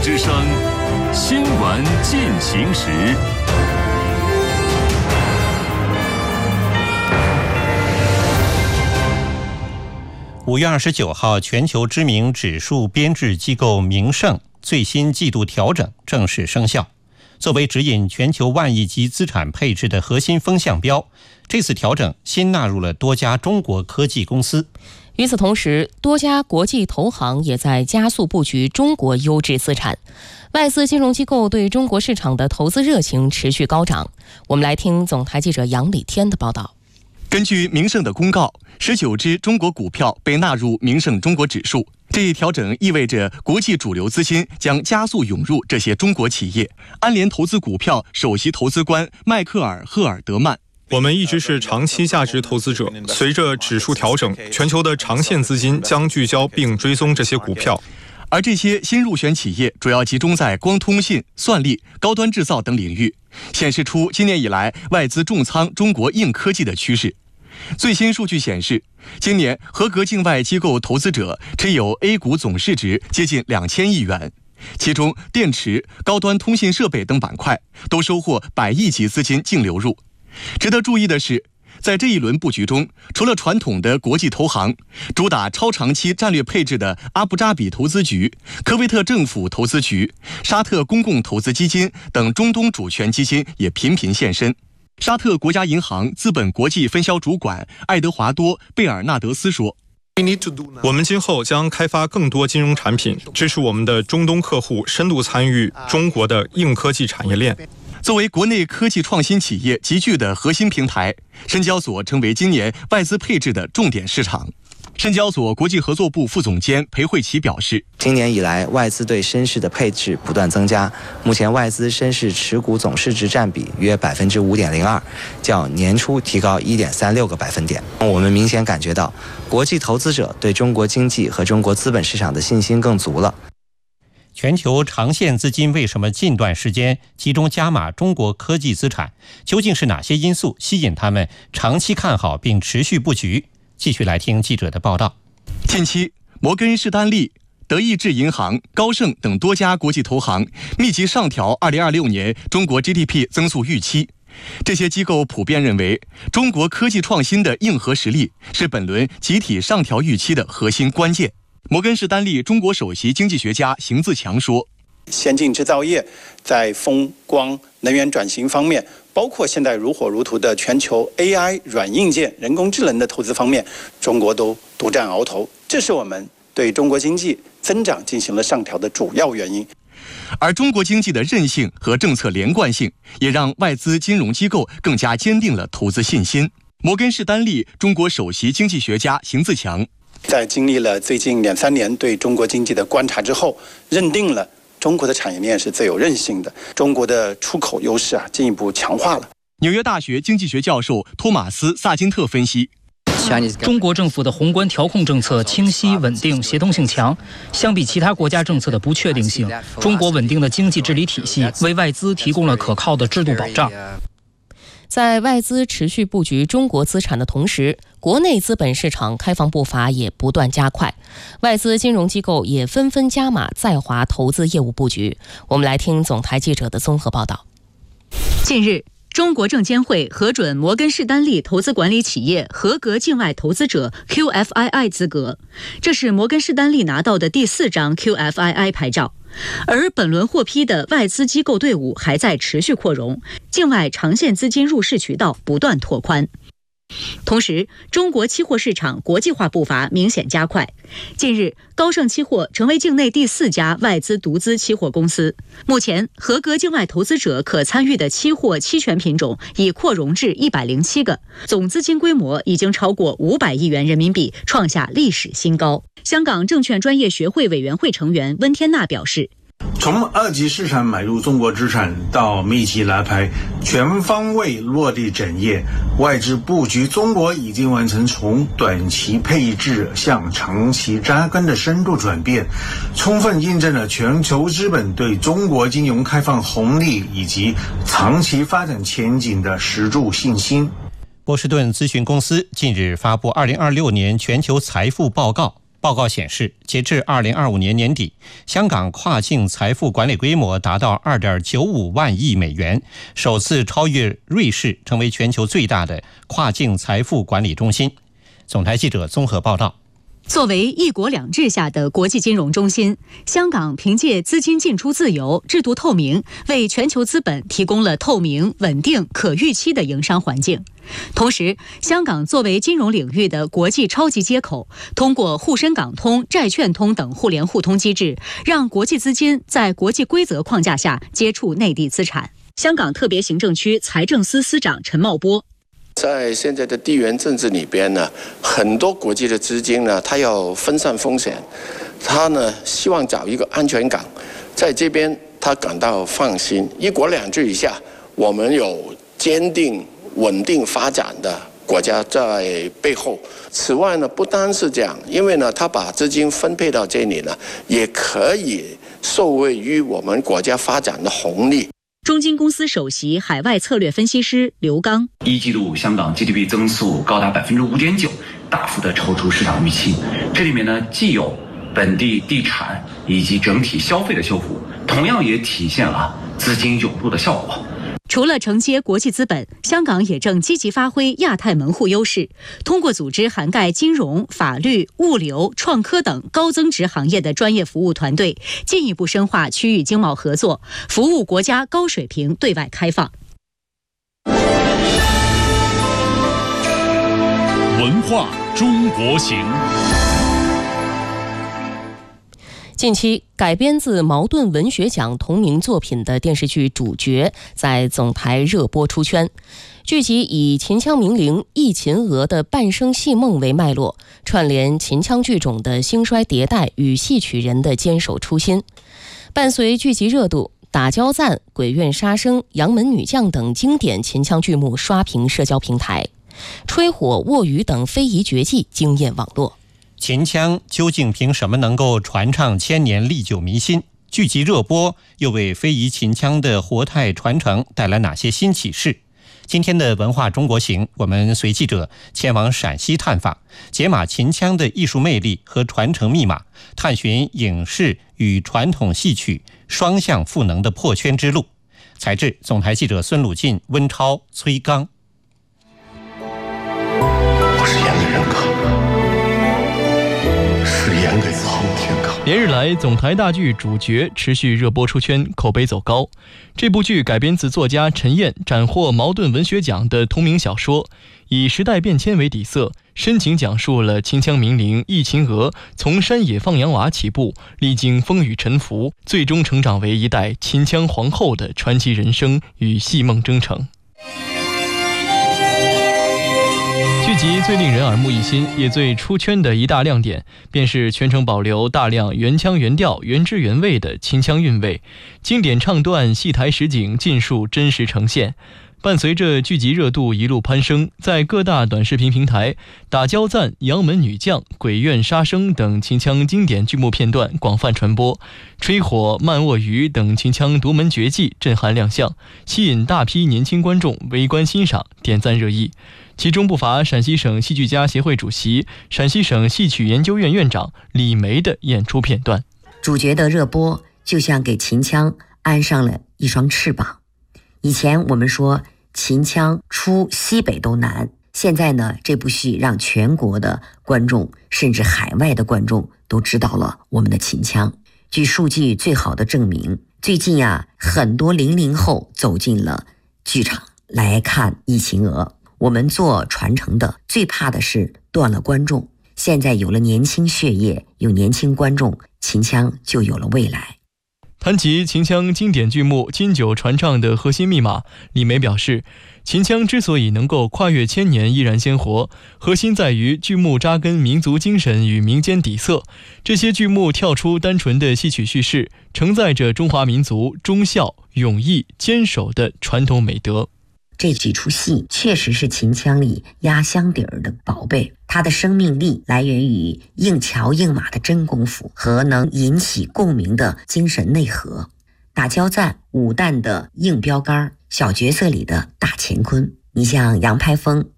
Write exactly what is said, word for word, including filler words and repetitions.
之声，新闻进行时。 五月二十九号，全球知名指数编制机构明晟最新季度调整正式生效。作为指引全球万亿级资产配置的核心风向标，这次调整新纳入了多家中国科技公司。 与此同时，多家国际投行也在加速布局中国优质资产。外资金融机构对中国市场的投资热情持续高涨。我们来听总台记者杨礼天的报道。 根据明晟的公告，十九只中国股票被纳入明晟中国指数。这一调整意味着国际主流资金将加速涌入这些中国企业。安联投资股票首席投资官迈克尔·赫尔德曼： 我们一直是长期价值投资者，随着指数调整，全球的长线资金将聚焦并追踪这些股票。 而这些新入选企业主要集中在光通信、算力、高端制造等领域，显示出今年以来外资重仓中国硬科技的趋势。最新数据显示，今年合格境外机构投资者持有 A 股总市值接近两千亿元，其中电池、高端通信设备等板块都收获百亿级资金净流入。值得注意的是，在这一轮布局中，除了传统的国际投行，主打超长期战略配置的阿布扎比投资局、科威特政府投资局、沙特公共投资基金等中东主权基金也频频现身。沙特国家银行资本国际分销主管爱德华多·贝尔纳德斯说： 我们今后将开发更多金融产品，支持我们的中东客户深度参与中国的硬科技产业链。 作为国内科技创新企业集聚的核心平台，深交所成为今年外资配置的重点市场。深交所国际合作部副总监裴慧琪表示， 今年以来，外资对深市的配置不断增加，目前外资深市持股总市值占比约百分之五点零二，较年初提高一点三六个百分点。我们明显感觉到，国际投资者对中国经济和中国资本市场的信心更足了。 全球长线资金为什么近段时间集中加码中国科技资产？究竟是哪些因素吸引他们长期看好并持续布局？继续来听记者的报道。 近期，摩根士丹利、德意志银行、高盛等多家国际投行密集上调二零二六年中国 G D P 增速预期。这些机构普遍认为，中国科技创新的硬核实力是本轮集体上调预期的核心关键。摩根士丹利中国首席经济学家邢自强说： 先进制造业在风光能源转型方面，包括现在如火如荼的全球 A I 软硬件、人工智能的投资方面，中国都独占鳌头，这是我们对中国经济增长进行了上调的主要原因。 而中国经济的韧性和政策连贯性，也让外资金融机构更加坚定了投资信心。摩根士丹利中国首席经济学家邢自强： 在经历了最近两三年对中国经济的观察之后，认定了中国的产业链是最有韧性的，中国的出口优势啊进一步强化了。 纽约大学经济学教授托马斯·萨金特分析， 中国政府的宏观调控政策清晰、稳定、协同性强，相比其他国家政策的不确定性，中国稳定的经济治理体系为外资提供了可靠的制度保障。 在外资持续布局中国资产的同时，国内资本市场开放步伐也不断加快，外资金融机构也纷纷加码在华投资业务布局。我们来听总台记者的综合报道。 近日，中国证监会核准摩根士丹利投资管理企业合格境外投资者 Q F I I 资格，这是摩根士丹利拿到的第四张 Q F I I 牌照。而本轮获批的外资机构队伍还在持续扩容，境外长线资金入市渠道不断拓宽。同时，中国期货市场国际化步伐明显加快。近日，高盛期货成为境内第四家外资独资期货公司。目前，合格境外投资者可参与的期货期权品种已扩容至一百零七个，总资金规模已经超过五百亿元人民币，创下历史新高。香港证券专业学会委员会成员温天娜表示， 从二级市场买入中国资产到密集拉拍，全方位落地整业，外资布局中国已经完成从短期配置向长期扎根的深度转变，充分印证了全球资本对中国金融开放红利以及长期发展前景的十足信心。 波士顿咨询公司近日发布二零二六年全球财富报告， 报告显示，截至二零二五年年底，香港跨境财富管理规模达到 二点九五万亿美元，首次超越瑞士，成为全球最大的跨境财富管理中心。总台记者综合报道。 作为一国两制下的国际金融中心，香港凭借资金进出自由、制度透明，为全球资本提供了透明、稳定、可预期的营商环境。同时，香港作为金融领域的国际超级接口，通过沪深港通、债券通等互联互通机制，让国际资金在国际规则框架下接触内地资产。香港特别行政区财政司司长陈茂波。 在现在的地缘政治里边呢，很多国际的资金呢，它要分散风险，它呢希望找一个安全港，在这边他感到放心。一国两制以下，我们有坚定稳定发展的国家在背后。此外呢，不单是这样，因为呢，他把资金分配到这里呢，也可以受惠于我们国家发展的红利。 中金公司首席海外策略分析师刘刚， 一季度香港 G D P 增速高达百分之五点九，大幅的超出市场预期。这里面呢，既有本地地产以及整体消费的修复，同样也体现了资金涌入的效果。 除了承接国际资本，香港也正积极发挥亚太门户优势，通过组织涵盖金融、法律、物流、创科等高增值行业的专业服务团队，进一步深化区域经贸合作，服务国家高水平对外开放。 文化中国行。 近期改编自茅盾文学奖同名作品的电视剧《主角》在总台热播出圈。剧集以秦腔名伶易秦娥的半生戏梦为脉络，串联秦腔剧种的兴衰迭代与戏曲人的坚守初心。伴随剧集热度，打交赞、鬼怨杀生、杨门女将等经典秦腔剧目刷屏社交平台，吹火、卧雨等非遗绝技惊艳网络。 秦腔究竟凭什么能够传唱千年历久弥新？剧集热播又为非遗秦腔的活态传承带来哪些新启示？今天的文化中国行，我们随记者前往陕西探访，解码秦腔的艺术魅力和传承密码，探寻影视与传统戏曲双向赋能的破圈之路。采制总台记者孙鲁进、温超、崔刚。 我是演给人看的，是演给苍天看。 连日来，总台大剧《主角》持续热播出圈，口碑走高。这部剧改编自作家陈燕斩获茅盾文学奖的同名小说，以时代变迁为底色，深情讲述了秦腔名伶易秦娥从山野放羊娃起步，历经风雨沉浮，最终成长为一代秦腔皇后的传奇人生与戏梦征程。剧集最令人耳目一新也最出圈的一大亮点，便是全程保留大量原腔原调原汁原味的秦腔韵味，经典唱段戏台实景尽数真实呈现。伴随着剧集热度一路攀升，在各大短视频平台，打交赞、杨门女将、鬼怨杀生等秦腔经典剧目片段广泛传播，吹火、慢卧鱼等秦腔独门绝技震撼亮相，吸引大批年轻观众围观欣赏，点赞热议。其中不乏陕西省戏剧家协会主席、陕西省戏曲研究院院长李梅的演出片段。 主角的热播就像给秦腔安上了一双翅膀。以前我们说秦腔出西北都难，现在呢，这部戏让全国的观众甚至海外的观众都知道了我们的秦腔。据数据最好的证明，最近啊，很多零零后走进了剧场来看易秦娥。我们做传承的最怕的是断了观众，现在有了年轻血液，有年轻观众，秦腔就有了未来。 谈及秦腔经典剧目经久传唱的核心密码，李梅表示，秦腔之所以能够跨越千年依然鲜活，核心在于剧目扎根民族精神与民间底色。这些剧目跳出单纯的戏曲叙事，承载着中华民族忠孝、勇毅、坚守的传统美德。 这几出戏确实是秦腔里压箱底儿的宝贝，它的生命力来源于硬桥硬马的真功夫和能引起共鸣的精神内核。打交赞、武旦的硬标杆，小角色里的大乾坤。你像杨排风